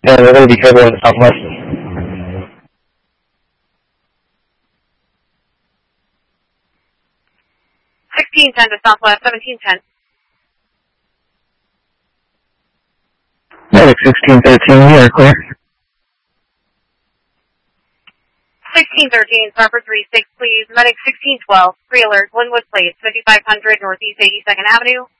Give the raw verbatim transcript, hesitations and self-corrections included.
Yeah, we're going to be careful in the southwest. sixteen ten to southwest, seventeen ten. Medic sixteen thirteen, you are clear. sixteen thirteen, Starford three six, please. Medic sixteen twelve, pre-alert, Linwood Place, fifty-five hundred Northeast eighty-second Avenue.